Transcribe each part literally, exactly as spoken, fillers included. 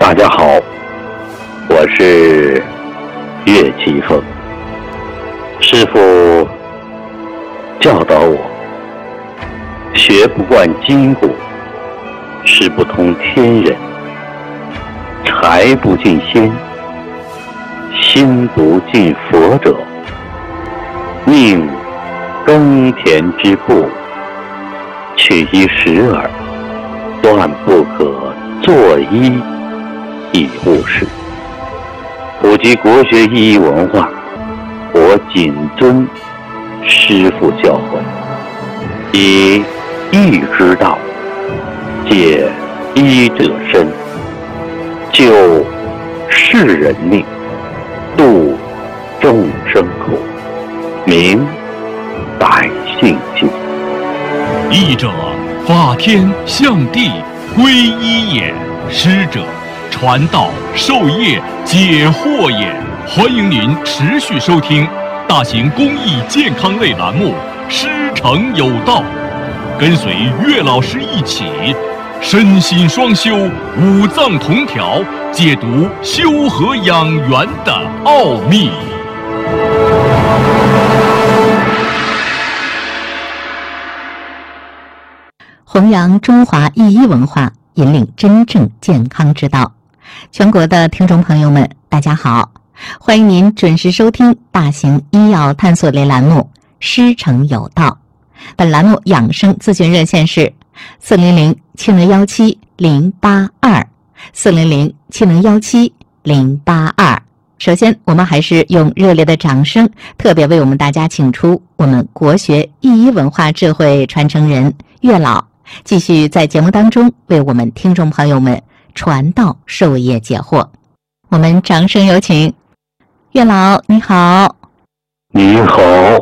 大家好，我是岳奇峰。师父教导我，学不惯筋骨，识不通天人，财不进仙，心不进佛者，宁耕田之步，取一时耳，断不可作揖以务事。普及国学意义文化，我谨遵师父教诲，以义之道解医者身，救世人命，度众生苦，明百姓心。 义者，法天象地，归一也；师者，传道授业解惑也。欢迎您持续收听大型公益健康类栏目《师承有道》，跟随岳老师一起身心双修，五脏同调，解读修和养元的奥秘。 弘扬中华医医文化，引领真正健康之道。全国的听众朋友们，大家好，欢迎您准时收听大型医药探索类栏目《师承有道》。本栏目养生咨询热线是四零零七零幺七零八二，四零零七零幺七零八二。首先，我们还是用热烈的掌声，特别为我们大家请出我们国学医医文化智慧传承人岳老，继续在节目当中为我们听众朋友们传道授业解惑。我们掌声有请岳老，你好。 你好，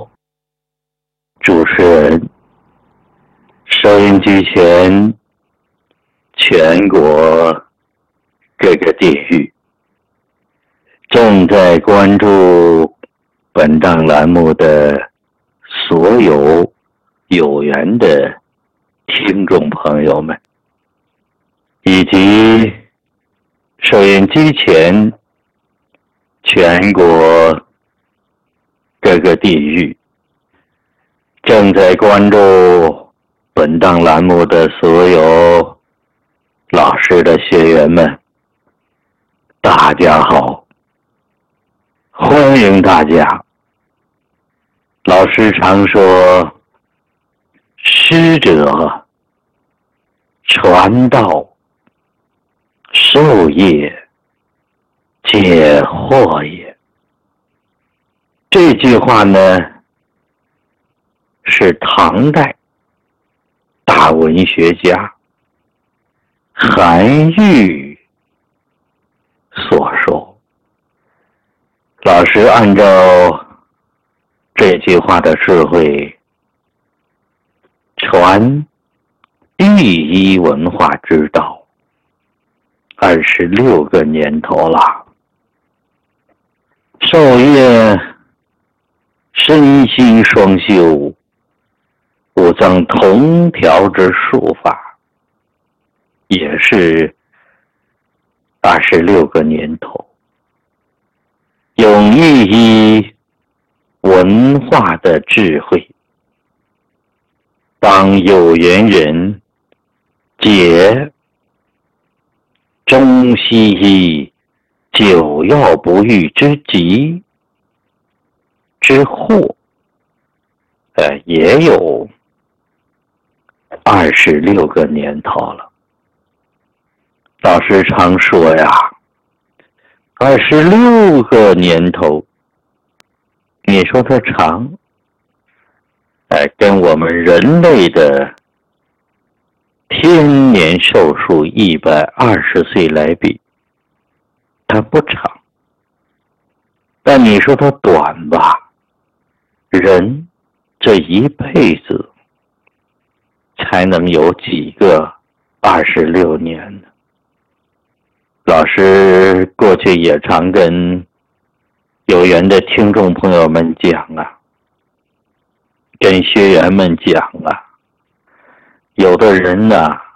主持人，收音机前全国各个地域正在关注本档栏目的所有有缘的听众朋友们，以及收音机前全国各个地域正在关注本档栏目的所有老师的学员们，大家好，欢迎大家。老师常说，师者传道授业解惑也。这句话呢，是唐代大文学家韩愈所说。老师按照这句话的智慧，传医医文化之道二十六个年头了。授业身心双修，五脏同调之术法，也是二十六个年头。用意义文化的智慧，帮有缘人解中西医久药不愈之急之祸，呃，也有二十六个年头了。老师常说呀，二十六个年头，你说它长，呃，跟我们人类的天年寿数一百二十岁来比，它不长。但你说它短吧，人这一辈子才能有几个二十六年呢？老师过去也常跟有缘的听众朋友们讲啊，跟学员们讲啊，有的人呢、啊